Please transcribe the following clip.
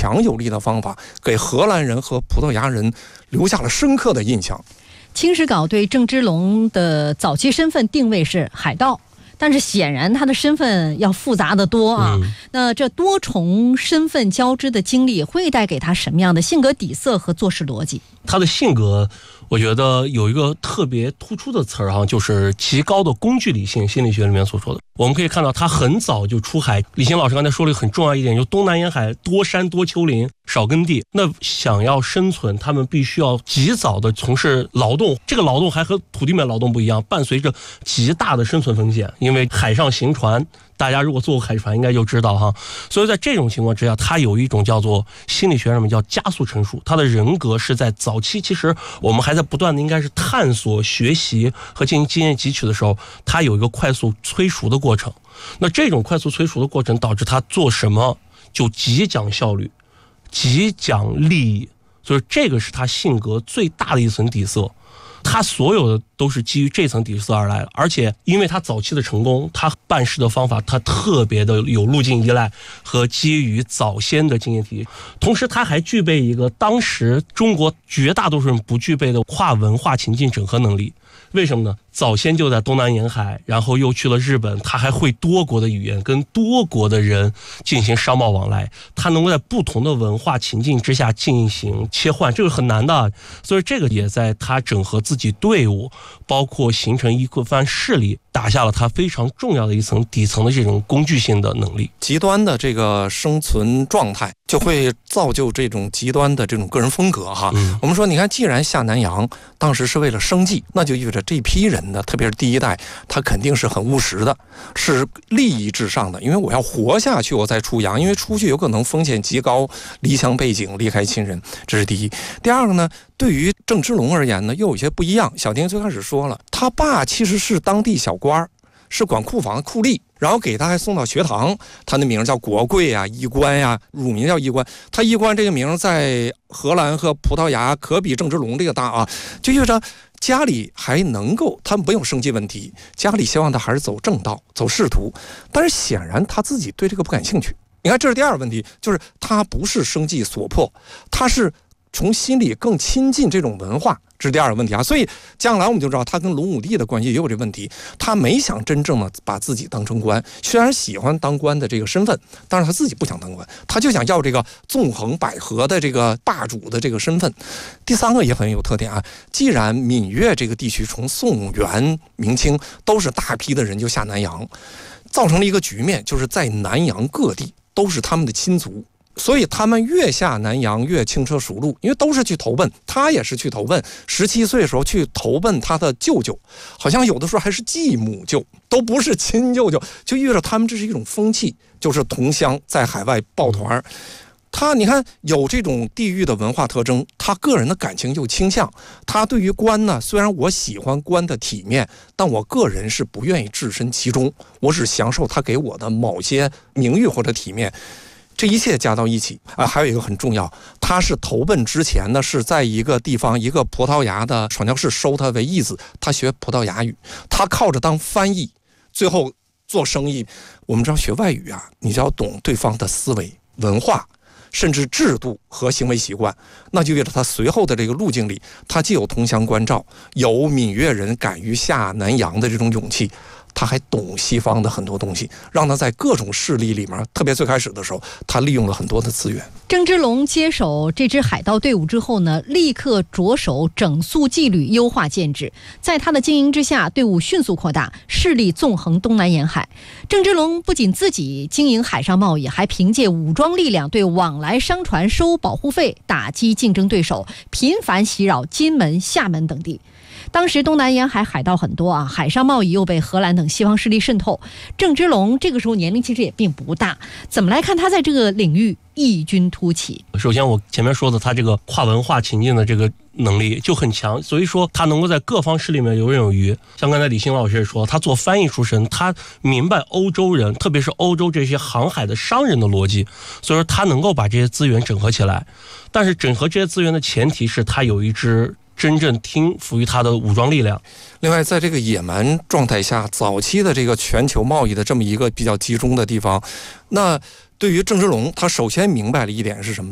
强有力的方法，给荷兰人和葡萄牙人留下了深刻的印象。 清史稿对郑芝龙的早期身份定位是海盗，但是显然他的身份要复杂得多啊。那这多重身份交织的经历会带给他什么样的性格底色和做事逻辑？ 他的性格我觉得有一个特别突出的词儿哈，就是极高的工具理性，心理学里面所说的。我们可以看到他很早就出海，李行老师刚才说了一个很重要一点，就是东南沿海多山多丘陵少耕地，那想要生存他们必须要及早的从事劳动，这个劳动还和土地面劳动不一样，伴随着极大的生存风险，因为海上行船，大家如果坐过海船应该就知道哈。所以在这种情况之下，他有一种叫做心理学上面叫加速成熟，他的人格是在早期，其实我们还在不断的应该是探索学习和进行经验汲取的时候，他有一个快速催熟的过程。那这种快速催熟的过程导致他做什么就极讲效率，极讲利益，所以这个是他性格最大的一层底色。他所有的都是基于这层底色而来的，而且因为他早期的成功，他办事的方法他特别的有路径依赖和基于早先的经验体系，同时他还具备一个当时中国绝大多数人不具备的跨文化情境整合能力。为什么呢？早先就在东南沿海，然后又去了日本，他还会多国的语言，跟多国的人进行商贸往来，他能够在不同的文化情境之下进行切换，这个很难的。所以这个也在他整合自己队伍，包括形成一番势力，打下了他非常重要的一层底层的这种工具性的能力。 极端的这个生存状态就会造就这种极端的这种个人风格哈。我们说你看，既然下南洋当时是为了生计，那就意味着这批人呢，特别是第一代，他肯定是很务实的，是利益至上的，因为我要活下去我再出洋，因为出去有可能风险极高，离乡背井，离开亲人，这是第一。第二个呢，对于郑芝龙而言呢，又有些不一样。小丁最开始说了，他爸其实是当地小官，是管库房库吏，然后给他还送到学堂，他的名叫国贵啊，衣冠呀，乳名叫衣冠。他衣冠这个名在荷兰和葡萄牙可比郑芝龙这个大啊，就意味着家里还能够，他没有生计问题，家里希望他还是走正道，走仕途，但是显然他自己对这个不感兴趣。你看，这是第二个问题，就是他不是生计所迫，他是从心里更亲近这种文化，这是第二个问题啊。所以将来我们就知道他跟龙武帝的关系也有这个问题，他没想真正的把自己当成官，虽然喜欢当官的这个身份，但是他自己不想当官，他就想要这个纵横捭阖的这个霸主的这个身份。第三个也很有特点啊，既然闽粤这个地区从宋元明清都是大批的人就下南洋，造成了一个局面，就是在南洋各地都是他们的亲族，所以他们越下南洋越轻车熟路，因为都是去投奔，他也是去投奔。17岁的时候去投奔他的舅舅，好像有的时候还是继母舅，都不是亲舅舅，就遇着他们这是一种风气，就是同乡在海外抱团。他你看有这种地域的文化特征，他个人的感情就倾向，他对于官呢，虽然我喜欢官的体面，但我个人是不愿意置身其中，我只享受他给我的某些名誉或者体面。这一切加到一起啊，还有一个很重要，他是投奔之前呢，是在一个地方，一个葡萄牙的传教士收他为义子，他学葡萄牙语，他靠着当翻译，最后做生意。我们知道学外语啊，你就要懂对方的思维、文化，甚至制度和行为习惯，那就意味着他随后的这个路径里，他既有同乡关照，有闽粤人敢于下南洋的这种勇气，他还懂西方的很多东西，让他在各种势力里面，特别最开始的时候，他利用了很多的资源。 郑芝龙接手这支海盗队伍之后呢，立刻着手整肃纪律，优化建制。在他的经营之下，队伍迅速扩大，势力纵横东南沿海。郑芝龙不仅自己经营海上贸易，还凭借武装力量对往来商船收保护费，打击竞争对手，频繁袭扰金门、厦门等地。当时东南沿海海盗很多啊，海上贸易又被荷兰等西方势力渗透。郑芝龙这个时候年龄其实也并不大，怎么来看他在这个领域异军突起？ 首先我前面说的，他这个跨文化情境的这个能力就很强，所以说他能够在各方势力里面游刃有余。像刚才李欣老师也说，他做翻译出身，他明白欧洲人，特别是欧洲这些航海的商人的逻辑，所以说他能够把这些资源整合起来。但是整合这些资源的前提是他有一支真正听服于他的武装力量。 另外，在这个野蛮状态下，早期的这个全球贸易的这么一个比较集中的地方，那对于郑芝龙，他首先明白了一点是什么？